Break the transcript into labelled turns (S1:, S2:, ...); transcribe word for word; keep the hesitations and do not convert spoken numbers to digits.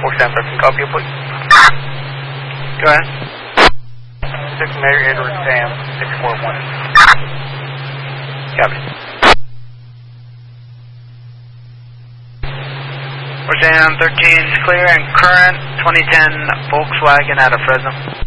S1: Volkswagen thirteen, copy you, please.
S2: Go ahead.
S1: six Mayor Edward Sam, six four one.
S2: Copy. Volkswagen thirteen is clear and current, twenty ten Volkswagen out of Fresno.